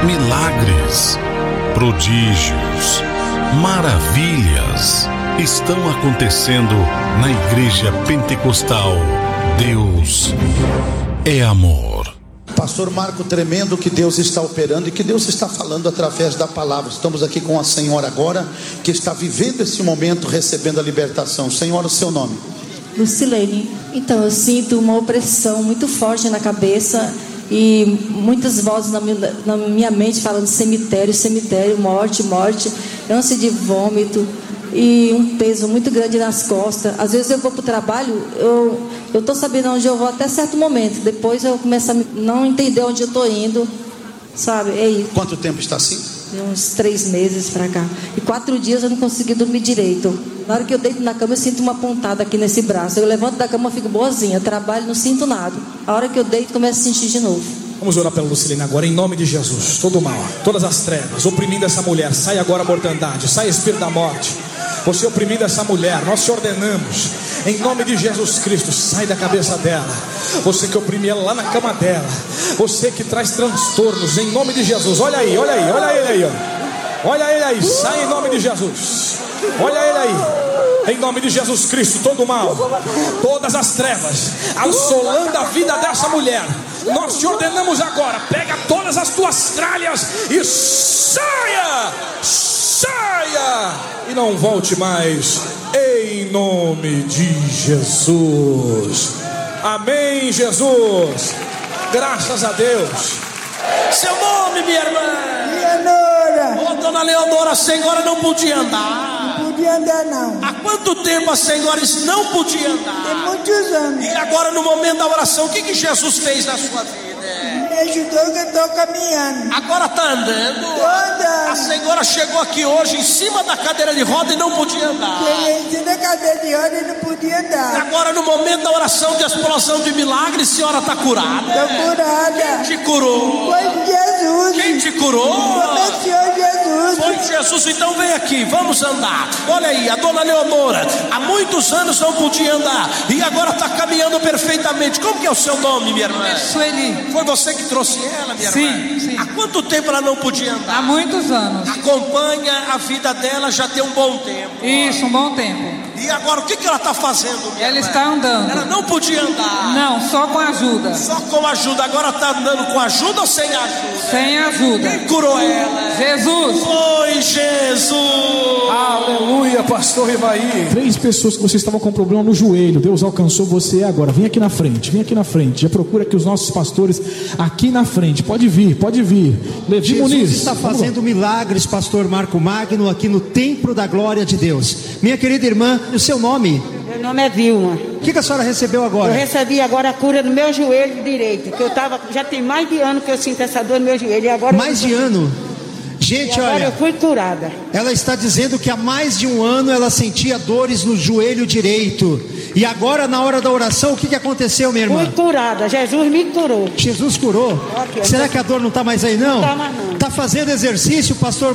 Milagres, prodígios, maravilhas estão acontecendo na Igreja Pentecostal. Deus é amor. Pastor Marco, tremendo que Deus está operando e que Deus está falando através da palavra. Estamos aqui com a senhora agora, que está vivendo esse momento, recebendo a libertação. Senhora, o seu nome? Lucilene. Então, eu sinto uma opressão muito forte na cabeça e muitas vozes na minha mente falando cemitério, cemitério, morte, morte, ânsia de vômito e um peso muito grande nas costas. Às vezes eu vou para o trabalho, eu estou sabendo onde eu vou até certo momento, depois eu começo a não entender onde eu estou indo, sabe? É isso. Quanto tempo está assim? Uns 3 meses para cá. E 4 dias eu não consegui dormir direito. Na hora que eu deito na cama, eu sinto uma pontada aqui nesse braço. Eu levanto da cama, eu fico boazinha. Trabalho, não sinto nada. A hora que eu deito, começo a sentir de novo. Vamos orar pela Lucilene agora, em nome de Jesus. Todo mal, todas as trevas, oprimindo essa mulher, sai agora a mortandade, sai espírito da morte. Você oprimindo essa mulher, nós te ordenamos, em nome de Jesus Cristo, sai da cabeça dela. Você que oprime ela lá na cama dela, você que traz transtornos, em nome de Jesus. Olha aí, olha aí, olha ele aí, ó. Olha ele aí, sai em nome de Jesus. Olha ele aí, em nome de Jesus Cristo. Todo mal, todas as trevas assolando a vida dessa mulher, nós te ordenamos agora, pega todas as tuas tralhas e saia, saia, e não volte mais, em nome de Jesus. Amém, Jesus. Graças a Deus. Seu nome, minha irmã? Leonora. Ô, dona Leonora, a senhora não podia andar. Não podia andar, não. Há quanto tempo a senhora não podia andar? Tem muitos anos. E agora, no momento da oração, o que Jesus fez na sua vida? Me ajudou que eu estou caminhando. Agora está andando? Estou andando. A senhora chegou aqui hoje em cima da cadeira de roda e não podia andar. Cheguei em cima da cadeira de roda e não podia E andar. agora, no momento da oração de explosão de milagres, a senhora está curada? Estou curada. Quem te curou? Foi Jesus. Quem te curou? Foi o Senhor Jesus. Foi Jesus. Então vem aqui, vamos andar. Olha aí, a dona Leonora há muitos anos não podia andar e agora está caminhando perfeitamente. Como que é o seu nome, minha irmã? Sueli. Foi você que trouxe ela, minha irmã? Sim. Há quanto tempo ela não podia andar? Há muitos anos. Acompanha a vida dela já tem um bom tempo. Isso, um bom tempo. E agora o que ela está fazendo, minha Ela irmã? está andando. Ela não podia andar. Não, só com ajuda. Só com ajuda. Agora está andando com ajuda ou sem ajuda? Sem ajuda. Quem curou ela? Jesus. Foi Jesus. Aleluia, pastor Ivaí. 3 pessoas que vocês estavam com problema no joelho, Deus alcançou você agora. Vem aqui na frente, vem aqui na frente. Já procura aqui os nossos pastores aqui na frente. Pode vir, pode vir. Levi Jesus Muniz está fazendo milagres, pastor Marco Magno, aqui no Templo da Glória de Deus. Minha querida irmã, o seu nome? Meu nome é Vilma. O que a senhora recebeu Eu agora? recebi agora a cura no meu joelho direito, que eu tava, já tem mais de ano que eu sinto essa dor no meu joelho. E agora Mais de ano. E Gente, agora eu olha, fui curada. ela está dizendo que há mais de um ano ela sentia dores no joelho direito. E agora, na hora da oração, o que aconteceu, minha Fui irmã? curada, Jesus me curou. Jesus curou? Ok. Será que a dor não está mais aí, não? Não tá mais, não. Está fazendo exercício, pastor